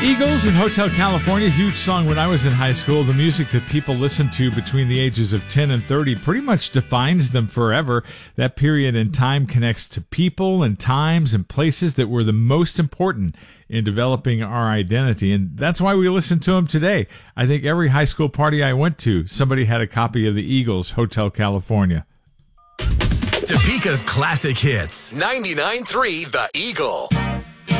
Eagles in Hotel California, huge song when I was in high school. The music that people listen to between the ages of 10 and 30 pretty much defines them forever. That period in time connects to people and times and places that were the most important in developing our identity. And that's why we listen to them today. I think every high school party I went to, somebody had a copy of the Eagles, Hotel California. Topeka's classic hits. 99.3 The Eagle.